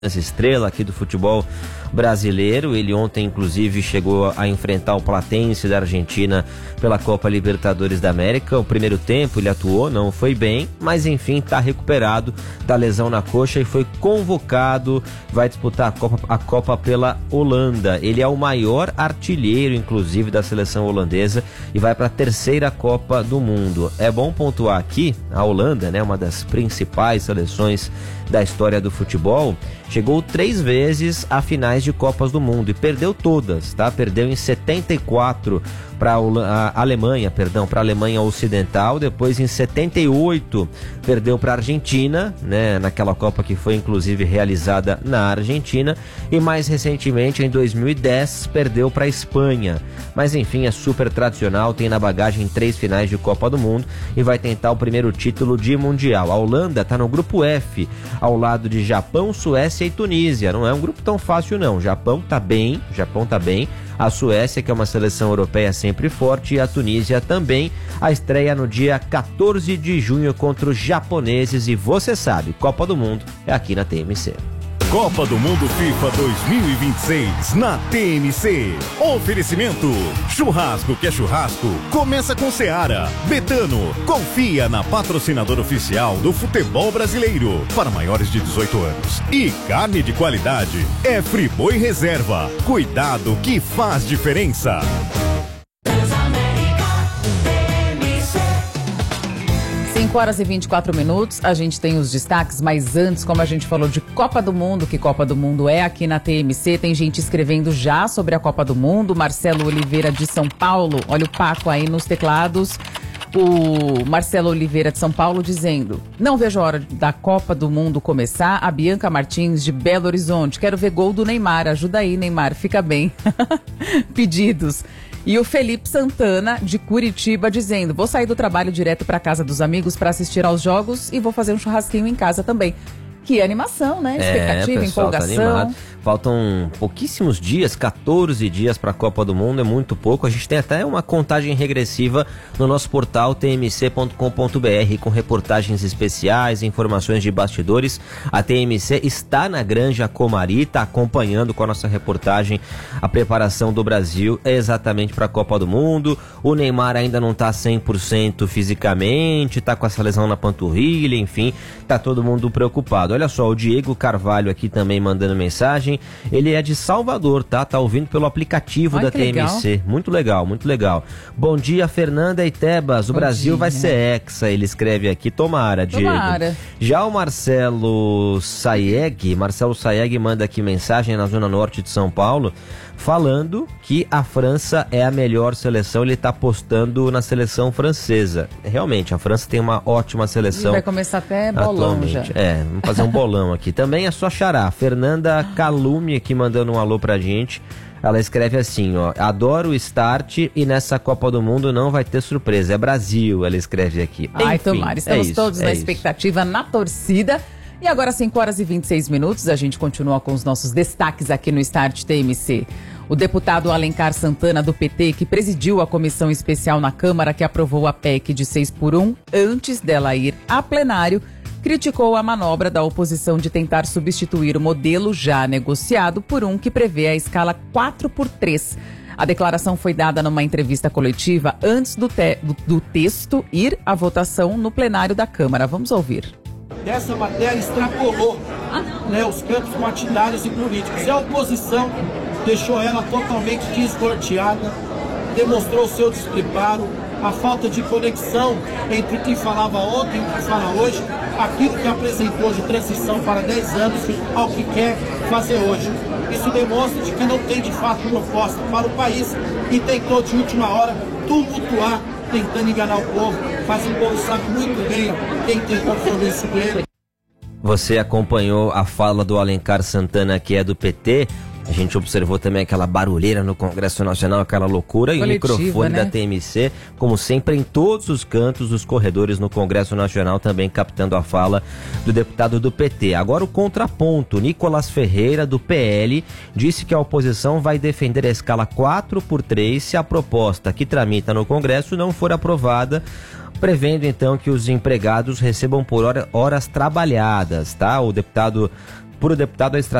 estrela aqui do futebol brasileiro. Ele ontem inclusive chegou a enfrentar o Platense da Argentina pela Copa Libertadores da América. O primeiro tempo ele atuou, não foi bem, mas enfim está recuperado da lesão na coxa e foi convocado, vai disputar a Copa pela Holanda. Ele é o maior artilheiro inclusive da seleção holandesa e vai para a terceira Copa do Mundo. É bom pontuar aqui, a Holanda, né, uma das principais seleções da história do futebol, chegou 3 vezes a finais de Copas do Mundo e perdeu todas, tá? Perdeu em 74 para a Alemanha, para a Alemanha Ocidental, depois em 78 perdeu para a Argentina, né? Naquela Copa que foi inclusive realizada na Argentina, e mais recentemente em 2010 perdeu para a Espanha. Mas enfim, é super tradicional, tem na bagagem 3 finais de Copa do Mundo e vai tentar o primeiro título de Mundial. A Holanda está no grupo F, ao lado de Japão, Suécia e Tunísia. Não é um grupo tão fácil não. O Japão tá bem. A Suécia, que é uma seleção europeia sempre forte, e a Tunísia também. A estreia no dia 14 de junho contra os japoneses. E você sabe, Copa do Mundo é aqui na TMC. Copa do Mundo FIFA 2026 na TMC. Oferecimento: churrasco que é churrasco, começa com Seara. Betano, confia na patrocinadora oficial do futebol brasileiro para maiores de 18 anos. E carne de qualidade é Friboi Reserva. Cuidado que faz diferença. 5 horas e 24 minutos, a gente tem os destaques, mas antes, como a gente falou de Copa do Mundo, que Copa do Mundo é aqui na TMC, tem gente escrevendo já sobre a Copa do Mundo. Marcelo Oliveira de São Paulo, olha o Paco aí nos teclados, o Marcelo Oliveira de São Paulo dizendo: não vejo a hora da Copa do Mundo começar. A Bianca Martins de Belo Horizonte: quero ver gol do Neymar, ajuda aí Neymar, fica bem. Pedidos. E o Felipe Santana, de Curitiba, dizendo: vou sair do trabalho direto para casa dos amigos para assistir aos jogos e vou fazer um churrasquinho em casa também. Que animação, né? Expectativa, empolgação. Tá. Faltam pouquíssimos dias, 14 dias para a Copa do Mundo, é muito pouco. A gente tem até uma contagem regressiva no nosso portal tmc.com.br com reportagens especiais, informações de bastidores. A TMC está na Granja Comari, está acompanhando com a nossa reportagem a preparação do Brasil exatamente para a Copa do Mundo. O Neymar ainda não está 100% fisicamente, está com essa lesão na panturrilha, enfim, está todo mundo preocupado. Olha só, o Diego Carvalho aqui também mandando mensagem. Ele é de Salvador, tá? Tá ouvindo pelo aplicativo da TMC. Legal. Muito legal, muito legal. Bom dia, Fernanda e Tebas. O Brasil vai ser hexa, ele escreve aqui. Tomara, Diego. Tomara. Já o Marcelo Saeg manda aqui mensagem na Zona Norte de São Paulo, falando que a França é a melhor seleção. Ele está apostando na seleção francesa. Realmente, a França tem uma ótima seleção. Vai começar até bolão já. Vamos fazer um bolão aqui. Também a sua xará, Fernanda Calume, aqui mandando um alô pra gente. Ela escreve assim, ó: adoro o Start e nessa Copa do Mundo não vai ter surpresa. É Brasil, ela escreve aqui. Ai, tomara, estamos todos na expectativa, na torcida. E agora, 5 horas e 26 minutos, a gente continua com os nossos destaques aqui no Start TMC. O deputado Alencar Santana, do PT, que presidiu a comissão especial na Câmara que aprovou a PEC de 6x1, antes dela ir a plenário, criticou a manobra da oposição de tentar substituir o modelo já negociado por um que prevê a escala 4x3. A declaração foi dada numa entrevista coletiva antes do texto ir à votação no plenário da Câmara. Vamos ouvir. Dessa matéria extrapolou, os campos partidários e políticos. E a oposição deixou ela totalmente desnorteada, demonstrou o seu despreparo, a falta de conexão entre o que falava ontem e o que fala hoje, aquilo que apresentou de transição para 10 anos ao que quer fazer hoje. Isso demonstra de que não tem de fato proposta para o país e tentou de última hora tumultuar, tentando enganar o povo, mas o povo sabe muito bem quem tentou fazer isso com ele. Você acompanhou a fala do Alencar Santana, que é do PT. A gente observou também aquela barulheira no Congresso Nacional, aquela loucura, e o microfone da TMC, como sempre, em todos os cantos dos corredores no Congresso Nacional, também captando a fala do deputado do PT. Agora o contraponto: Nicolas Ferreira, do PL, disse que a oposição vai defender a escala 4x3 se a proposta que tramita no Congresso não for aprovada, prevendo então que os empregados recebam por horas trabalhadas, tá? O deputado por o deputado a